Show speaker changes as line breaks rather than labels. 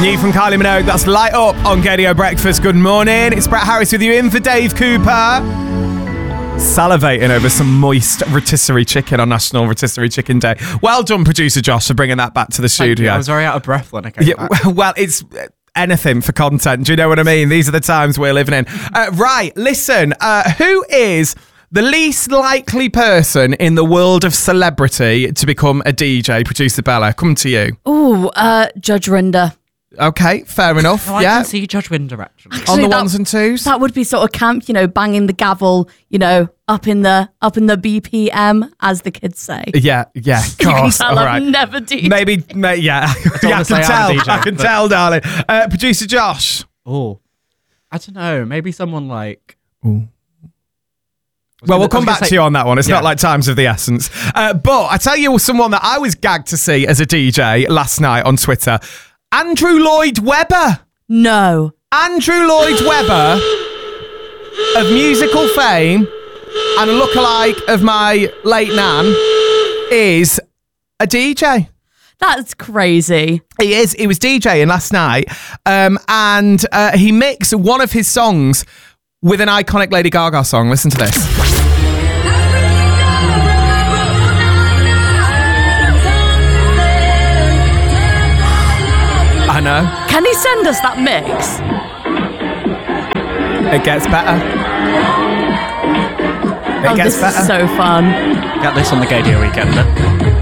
New from Kylie Minogue, that's Light Up on Gaydio Breakfast. Good morning, it's Brett Harris with you in for Dave Cooper. Salivating over some moist rotisserie chicken on National Rotisserie Chicken Day. Well done, producer Josh, for bringing that back to the studio.
I was very out of breath when I came back.
Well, it's anything for content. Do you know what I mean? These are the times we're living in. Right, listen, who is the least likely person in the world of celebrity to become a DJ? Producer Bella, come to you.
Ooh, Judge Rinder.
Okay, fair enough.
I can see Judge Winder actually.
On the ones and twos?
That would be sort of camp, banging the gavel, up in the BPM, as the kids say.
Yeah, of course.
You can tell
All
I've
right.
never DJed.
Maybe, yeah. I can tell, darling. Producer Josh.
Oh, I don't know. Maybe someone like...
Ooh. Well, we'll come back to you on that one. It's not like time's of the essence. But I tell you someone that I was gagged to see as a DJ last night on Twitter. Andrew Lloyd Webber.
No.
Andrew Lloyd Webber of musical fame and a lookalike of my late nan is a DJ.
That's crazy.
He is. He was DJing last night and he mixed one of his songs with an iconic Lady Gaga song. Listen to this. I know.
Can he send us that mix?
It gets better. It gets
this
better.
Is so fun.
Get this on the Gaydio Weekender.